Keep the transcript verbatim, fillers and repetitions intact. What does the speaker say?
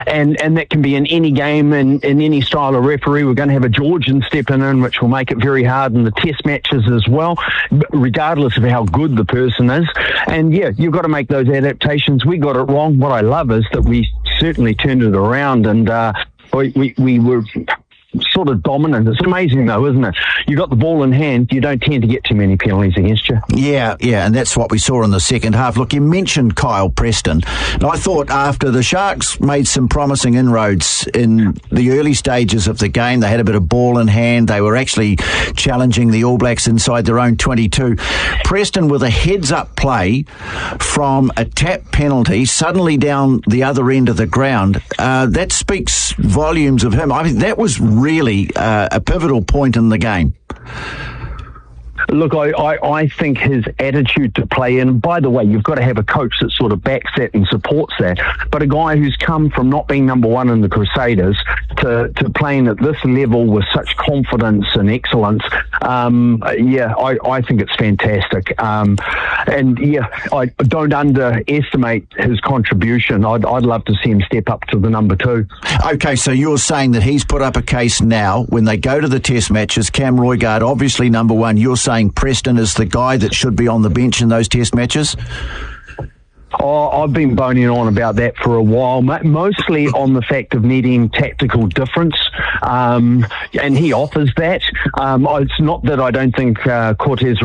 And and that can be in any game and in, in any style of referee. We're going to have a Georgian stepping in, which will make it very hard in the test matches as well, regardless of how good the person is. And yeah, you've got to make those adaptations. We got it wrong. What I love is that we certainly turned it around, and uh, we, we, we were sort of dominant. It's amazing though, isn't it? You got the ball in hand, you don't tend to get too many penalties against you. Yeah, yeah, and that's what we saw in the second half. Look, you mentioned Kyle Preston. And I thought after the Sharks made some promising inroads in the early stages of the game, they had a bit of ball in hand, they were actually challenging the All Blacks inside their own twenty-two. Preston with a heads-up play from a tap penalty, suddenly down the other end of the ground. Uh, that speaks volumes of him. I mean, that was really uh, a pivotal point in the game. Look, I, I, I think his attitude to play in, by the way, you've got to have a coach that sort of backs that and supports that, but a guy who's come from not being number one in the Crusaders to, to playing at this level with such confidence and excellence, um, yeah, I, I think it's fantastic. Um, and yeah, I don't underestimate his contribution. I'd, I'd love to see him step up to the number two. Okay, so you're saying that he's put up a case now. When they go to the test matches, Cam Roigard, obviously number one, you're saying Preston is the guy that should be on the bench in those test matches? Oh, I've been boning on about that for a while, mostly on the fact of needing tactical difference, um, and he offers that. Um, it's not that I don't think uh, Cortez